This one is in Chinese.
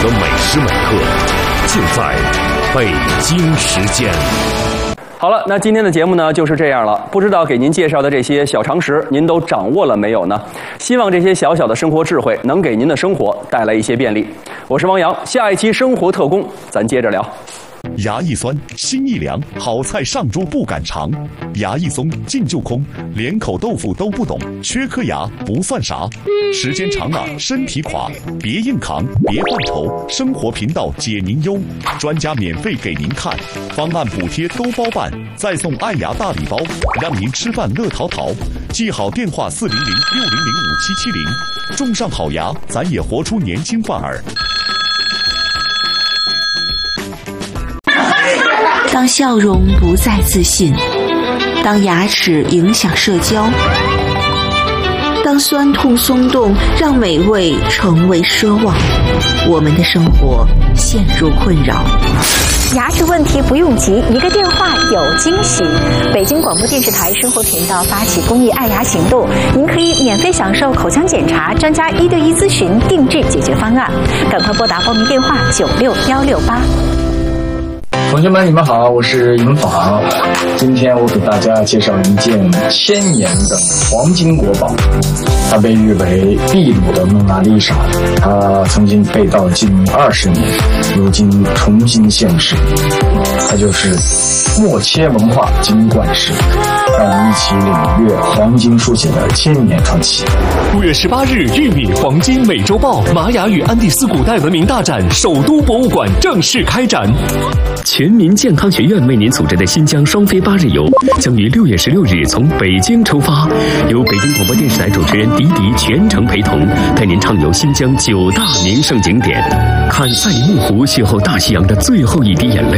的每时每刻，就在北京时间。 好了，那今天的节目呢就是这样了。不知道给您介绍的这些小常识，您都掌握了没有呢？希望这些小小的生活智慧能给您的生活带来一些便利。我是汪洋，下一期生活特工，咱接着聊。 牙一酸，心一凉，好菜上桌不敢尝。牙一松，劲就空，连口豆腐都不懂，缺颗牙不算啥。时间长了身体垮，别硬扛，别犯愁，生活频道解您忧，专家免费给您看，方案补贴都包办，再送爱牙大礼包，让您吃饭乐淘淘。记好电话400-6005-770，种上好牙，咱也活出年轻范儿。 当笑容不再自信，当牙齿影响社交，当酸痛松动让美味成为奢望，我们的生活陷入困扰。 牙齿问题不用急，一个电话有惊喜。北京广播电视台生活频道发起公益爱牙行动，您可以免费享受口腔检查、专家1对1咨询、定制解决方案。赶快拨打报名电话96168。 同学们，你们好，我是尹昉。今天我给大家介绍一件1000年的黄金国宝，它被誉为秘鲁的蒙娜丽莎，它曾经被盗近20年，如今重新现世。它就是默切文化金冠石，让我们一起领略黄金书写的1000年传奇。 5月18日，玉米黄金美洲豹玛雅与安第斯古代文明大展首都博物馆正式开展。全民健康学院为您组织的新疆双非8日游将于6月16日从北京出发，由北京广播电视台主持人迪迪全程陪同，带您畅游新疆9大名胜景点，看赛里木湖邂逅大西洋的最后一滴眼泪。